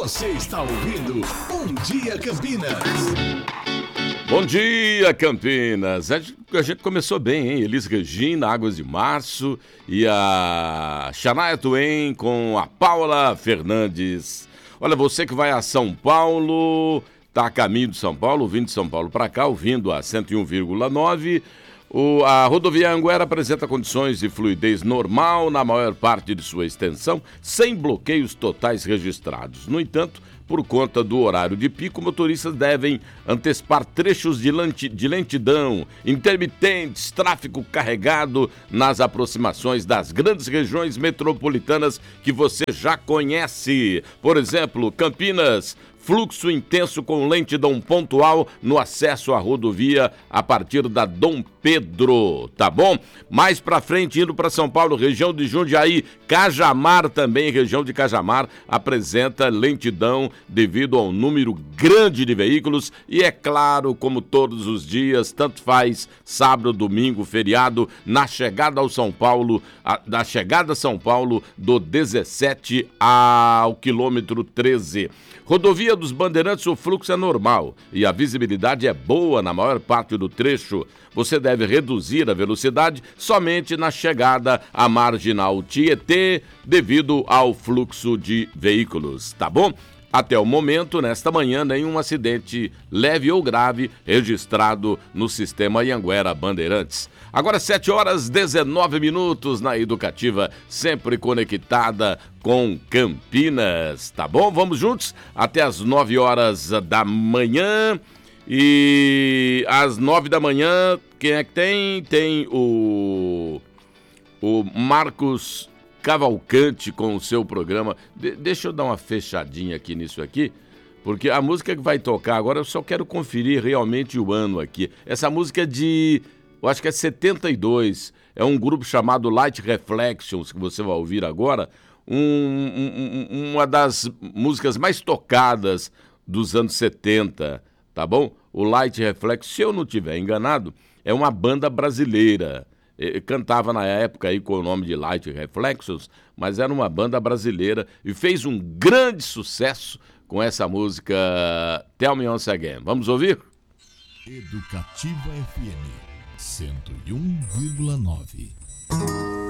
Você está ouvindo Bom Dia Campinas. Bom dia, Campinas. A gente começou bem, hein? Elis Regina, Águas de Março e a Shania Twain com a Paula Fernandes. Olha, você que vai a São Paulo, tá a caminho de São Paulo, vindo de São Paulo para cá, ouvindo a 101,9. A rodovia Anguera apresenta condições de fluidez normal na maior parte de sua extensão, sem bloqueios totais registrados. No entanto, por conta do horário de pico, motoristas devem antecipar trechos de lentidão, intermitentes, tráfego carregado nas aproximações das grandes regiões metropolitanas que você já conhece. Por exemplo, Campinas, fluxo intenso com lentidão pontual no acesso à rodovia a partir da Dom Pedro, tá bom? Mais pra frente, indo para São Paulo, região de Jundiaí, Cajamar também, região de Cajamar, apresenta lentidão devido ao número grande de veículos e, é claro, como todos os dias, tanto faz sábado, domingo, feriado, na chegada ao São Paulo, da chegada a São Paulo do 17 ao quilômetro 13. Rodovia dos Bandeirantes, o fluxo é normal e a visibilidade é boa na maior parte do trecho. Você deve reduzir a velocidade somente na chegada à Marginal Tietê devido ao fluxo de veículos, tá bom? Até o momento, nesta manhã, nenhum acidente leve ou grave registrado no sistema Anhanguera Bandeirantes. Agora 7h19 na Educativa, sempre conectada com Campinas, tá bom? Vamos juntos até as 9h da manhã. E às 9 da manhã, quem é que tem? Tem o Marcos Cavalcante com o seu programa. Deixa eu dar uma fechadinha aqui nisso aqui, porque a música que vai tocar agora, eu só quero conferir realmente o ano aqui. Essa música é eu acho que é 72, é um grupo chamado Light Reflections, que você vai ouvir agora, uma das músicas mais tocadas dos anos 70, tá bom? O Light Reflections, se eu não estiver enganado, é uma banda brasileira. Cantava na época aí com o nome de Light Reflections, mas era uma banda brasileira e fez um grande sucesso com essa música Tell Me Once Again. Vamos ouvir? Educativa FM 101,9.